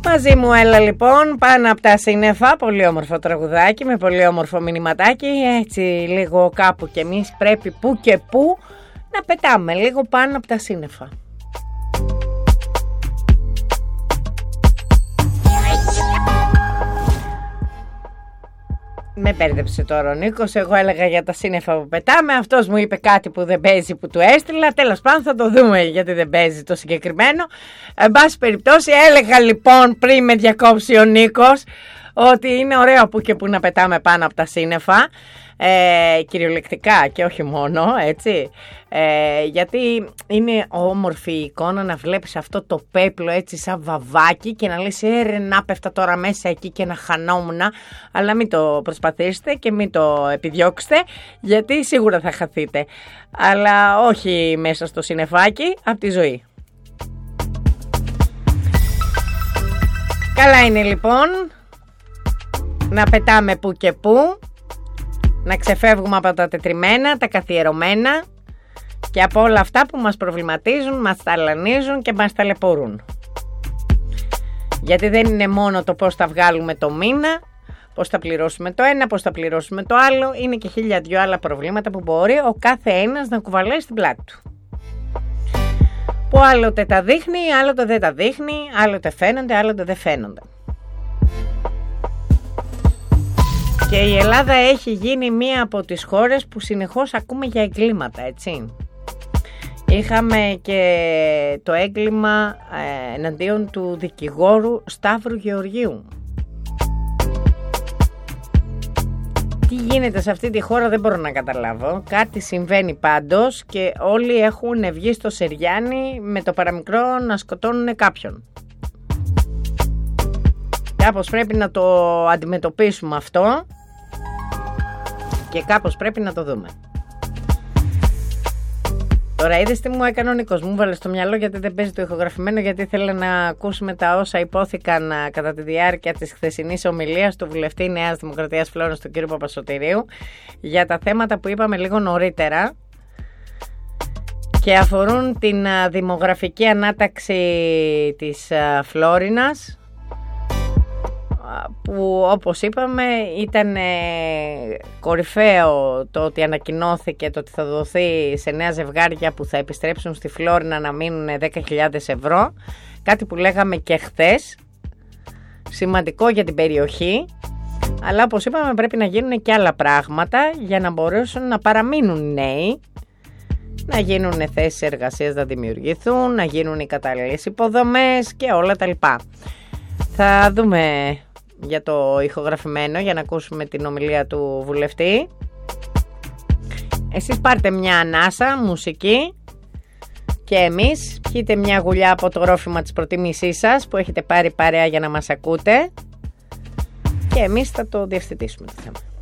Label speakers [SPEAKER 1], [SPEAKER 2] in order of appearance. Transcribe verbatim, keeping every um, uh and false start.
[SPEAKER 1] Μαζί μου έλα λοιπόν πάνω από τα σύννεφα. Πολύ όμορφο τραγουδάκι με πολύ όμορφο μηνυματάκι. Έτσι λίγο κάπου κι εμείς πρέπει που και που να πετάμε λίγο πάνω από τα σύννεφα. Με μπέρδεψε τώρα ο Νίκος. Εγώ έλεγα για τα σύννεφα που πετάμε. Αυτός μου είπε κάτι που δεν παίζει που του έστειλα. Τέλος πάντων θα το δούμε γιατί δεν παίζει το συγκεκριμένο. Εν πάση περιπτώσει έλεγα λοιπόν πριν με διακόψει ο Νίκος ότι είναι ωραίο που και που να πετάμε πάνω από τα σύννεφα. Ε, κυριολεκτικά και όχι μόνο έτσι, ε, γιατί είναι όμορφη η εικόνα να βλέπεις αυτό το πέπλο έτσι σαν βαβάκι και να λες έρε να πέφτα τώρα μέσα εκεί και να χανόμουν, αλλά μην το προσπαθήσετε και μην το επιδιώξετε γιατί σίγουρα θα χαθείτε, αλλά όχι μέσα στο συννεφάκι, από τη ζωή. Καλά είναι λοιπόν να πετάμε που και που, να ξεφεύγουμε από τα τετριμμένα, τα καθιερωμένα και από όλα αυτά που μας προβληματίζουν, μας ταλανίζουν και μας ταλαιπωρούν. Γιατί δεν είναι μόνο το πώς θα βγάλουμε το μήνα, πώς θα πληρώσουμε το ένα, πώς θα πληρώσουμε το άλλο, είναι και χίλια δυο άλλα προβλήματα που μπορεί ο κάθε ένας να κουβαλάει στην πλάτη του. Που άλλοτε τα δείχνει, άλλοτε δεν τα δείχνει, άλλοτε φαίνονται, άλλοτε δεν φαίνονται. Και η Ελλάδα έχει γίνει μία από τις χώρες που συνεχώς ακούμε για εγκλήματα, έτσι. Είχαμε και το έγκλημα ε, εναντίον του δικηγόρου Σταύρου Γεωργίου. Τι γίνεται σε αυτή τη χώρα δεν μπορώ να καταλάβω. Κάτι συμβαίνει πάντως και όλοι έχουν βγει στο Σεριάνι με το παραμικρό να σκοτώνουν κάποιον. Κάπως πρέπει να το αντιμετωπίσουμε αυτό και κάπως πρέπει να το δούμε. Τώρα είδες τι μου έκανε ο Νίκος, μου βάλε στο μυαλό γιατί δεν παίζει το ηχογραφημένο, γιατί ήθελε να ακούσουμε τα όσα υπόθηκαν κατά τη διάρκεια της χθεσινής ομιλίας του βουλευτή Νέας Δημοκρατίας Φλόρινας, του κ. Παπασωτηρίου, για τα θέματα που είπαμε λίγο νωρίτερα και αφορούν την δημογραφική ανάταξη της Φλόρινας, που όπως είπαμε ήταν κορυφαίο το ότι ανακοινώθηκε το ότι θα δοθεί σε νέα ζευγάρια που θα επιστρέψουν στη Φλόρινα να μείνουν δέκα χιλιάδες ευρώ, κάτι που λέγαμε και χθες, σημαντικό για την περιοχή, αλλά όπως είπαμε πρέπει να γίνουν και άλλα πράγματα για να μπορέσουν να παραμείνουν νέοι, να γίνουν θέσεις εργασίας να δημιουργηθούν, να γίνουν οι κατάλληλες υποδομές και όλα τα λοιπά. Θα δούμε για το ηχογραφημένο για να ακούσουμε την ομιλία του βουλευτή. Εσείς πάρτε μια ανάσα, μουσική, και εμείς πιείτε μια γουλιά από το ρόφημα της προτίμησής σας που έχετε πάρει παρέα για να μας ακούτε και εμείς θα το διευθετήσουμε το θέμα.